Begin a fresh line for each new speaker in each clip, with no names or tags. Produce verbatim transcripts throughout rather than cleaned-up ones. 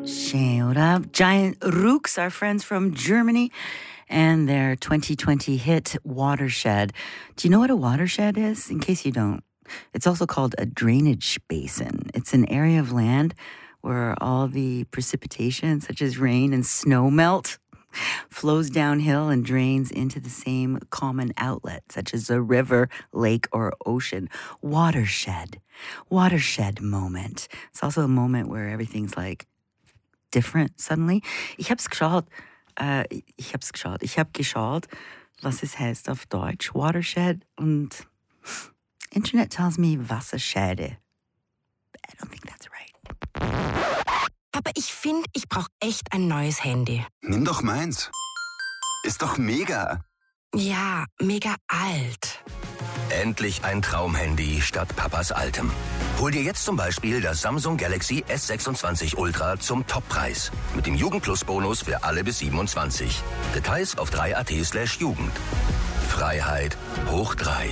Schön, oder? Giant Rooks, our friends from Germany, and their twenty twenty hit Watershed. Do you know what a watershed is? In case you don't, it's also called a drainage basin. It's an area of land where all the precipitation, such as rain and snow melt, flows downhill and drains into the same common outlet, such as a river, lake, or ocean. Watershed. Watershed moment. It's also a moment where everything's like different suddenly. Ich hab's geschaut. Äh, ich hab's geschaut. Ich hab geschaut, was es heißt auf Deutsch. Watershed und Internet tells me Wasserscheide. I don't think that's right.
Aber ich finde, ich brauche echt ein neues Handy.
Nimm doch meins. Ist doch mega.
Ja, mega alt.
Endlich ein Traumhandy statt Papas altem. Hol dir jetzt zum Beispiel das Samsung Galaxy S sechsundzwanzig Ultra zum Toppreis. Mit dem Jugendplus-Bonus für alle bis siebenundzwanzig. Details auf drei punkt at slash Jugend. Freiheit hoch drei.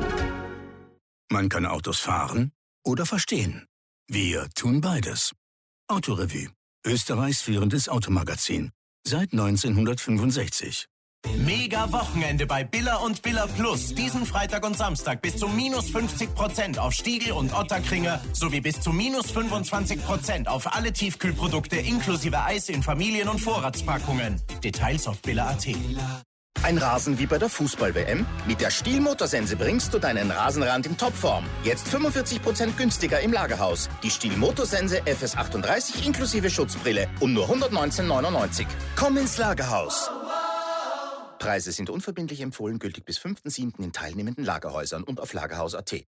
Man kann Autos fahren oder verstehen. Wir tun beides. Autorevue. Österreichs führendes Automagazin. Seit neunzehnhundertfünfundsechzig.
Mega Wochenende bei Billa und Billa Plus. Diesen Freitag und Samstag bis zu minus fünfzig Prozent auf Stiegel und Otterkringer sowie bis zu minus fünfundzwanzig Prozent auf alle Tiefkühlprodukte inklusive Eis in Familien- und Vorratspackungen. Details auf billa punkt at.
Ein Rasen wie bei der Fußball-W M? Mit der Stihl-Motorsense bringst du deinen Rasenrand in Topform. Jetzt fünfundvierzig Prozent günstiger im Lagerhaus. Die Stihl-Motorsense F S achtunddreißig inklusive Schutzbrille um nur hundertneunzehn neunundneunzig. Komm ins Lagerhaus. Preise sind unverbindlich empfohlen, gültig bis fünften siebten in teilnehmenden Lagerhäusern und auf lagerhaus punkt at.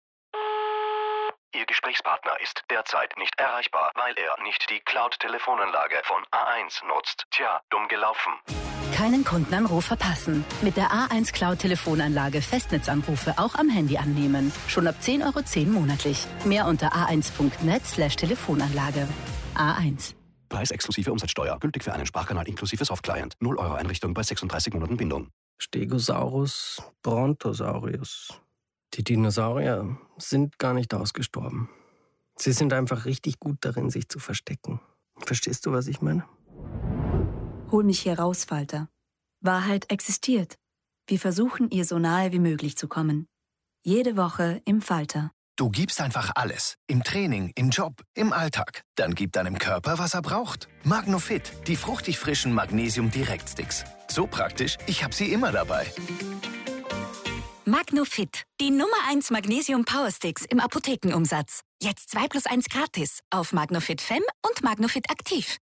Ihr Gesprächspartner ist derzeit nicht erreichbar, weil er nicht die Cloud-Telefonanlage von A eins nutzt. Tja, dumm gelaufen.
Keinen Kundenanruf verpassen. Mit der A eins Cloud-Telefonanlage Festnetzanrufe auch am Handy annehmen. Schon ab zehn Euro zehn monatlich. Mehr unter a eins punkt net slash Telefonanlage. A eins.
Preis exklusive Umsatzsteuer. Gültig für einen Sprachkanal inklusive Softclient. null Euro Einrichtung bei sechsunddreißig Monaten Bindung.
Stegosaurus, Brontosaurus. Die Dinosaurier sind gar nicht ausgestorben. Sie sind einfach richtig gut darin, sich zu verstecken. Verstehst du, was ich meine?
Hol mich hier raus, Falter. Wahrheit existiert. Wir versuchen, ihr so nahe wie möglich zu kommen. Jede Woche im Falter.
Du gibst einfach alles. Im Training, im Job, im Alltag. Dann gib deinem Körper, was er braucht. Magnofit, die fruchtig frischen Magnesium-Direktsticks. So praktisch, ich habe sie immer dabei.
Magnofit, die Nummer eins Magnesium Powersticks im Apothekenumsatz. Jetzt zwei plus eins gratis auf Magnofit Femme und Magnofit Aktiv.